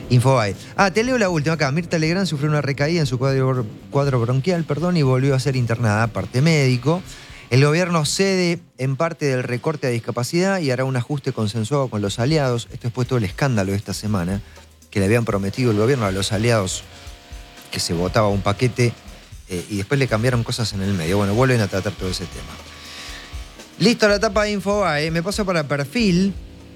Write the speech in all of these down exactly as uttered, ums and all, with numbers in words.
Infobae. Ah, te leo la última acá. Mirta Legrand sufrió una recaída en su cuadro, cuadro bronquial, perdón, y volvió a ser internada, parte médico. El gobierno cede en parte del recorte a discapacidad y hará un ajuste consensuado con los aliados. Esto es pues todo el escándalo de esta semana, que le habían prometido el gobierno a los aliados que se votaba un paquete eh, y después le cambiaron cosas en el medio. Bueno, vuelven a tratar todo ese tema. Listo la tapa de Infobae. Me paso para Perfil.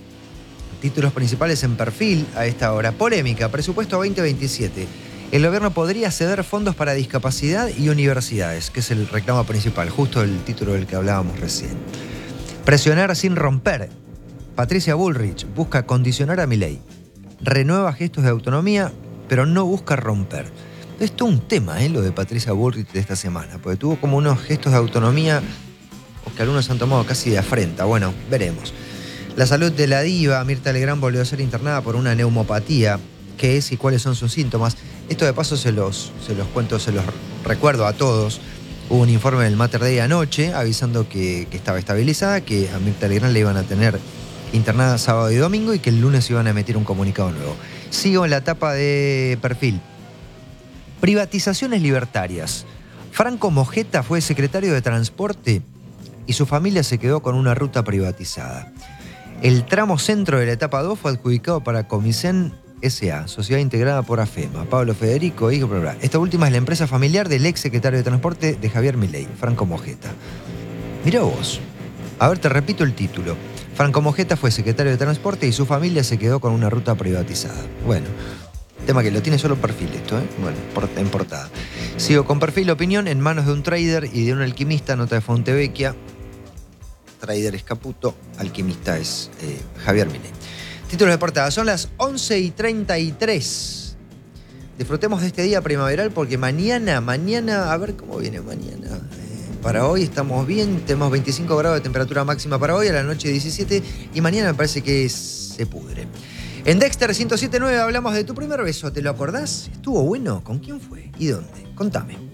Títulos principales en Perfil a esta hora. Polémica, presupuesto veinte veintisiete. El gobierno podría ceder fondos para discapacidad y universidades, que es el reclamo principal, justo el título del que hablábamos recién. Presionar sin romper. Patricia Bullrich busca condicionar a Milei. Renueva gestos de autonomía, pero no busca romper. Es todo un tema, ¿eh? Lo de Patricia Bullrich de esta semana, porque tuvo como unos gestos de autonomía o que algunos han tomado casi de afrenta. Bueno, veremos. La salud de la diva, Mirta Legrand, volvió a ser internada por una neumopatía. ¿Qué es y cuáles son sus síntomas? Esto de paso se los, se los cuento, se los recuerdo a todos. Hubo un informe del Mater Dei anoche avisando que, que estaba estabilizada, que a Mirta Legrand le iban a tener internada sábado y domingo y que el lunes iban a emitir un comunicado nuevo. Sigo en la etapa de Perfil. Privatizaciones libertarias. Franco Mojeta fue secretario de Transporte y su familia se quedó con una ruta privatizada. El tramo centro de la etapa dos fue adjudicado para Comisen S A, sociedad integrada por AFEMA, Pablo Federico, hijo, bla, bla. Esta última es la empresa familiar del ex secretario de Transporte de Javier Milei, Franco Mojeta. Mirá vos. A ver, te repito el título. Franco Mojeta fue secretario de Transporte y su familia se quedó con una ruta privatizada. Bueno, tema que lo tiene solo Perfil esto, ¿eh? Bueno, en portada. Sigo con Perfil, opinión en manos de un trader y de un alquimista, nota de Fontevecchia. Trader es Caputo, alquimista es eh, Javier Milei. Títulos de portada, son las once y treinta y tres. Disfrutemos de este día primaveral porque mañana, mañana, a ver cómo viene mañana. Eh, para hoy estamos bien, tenemos veinticinco grados de temperatura máxima para hoy, a la noche diecisiete, y mañana me parece que se pudre. En Dexter ciento siete punto nueve hablamos de tu primer beso, ¿te lo acordás? ¿Estuvo bueno? ¿Con quién fue? ¿Y dónde? Contame.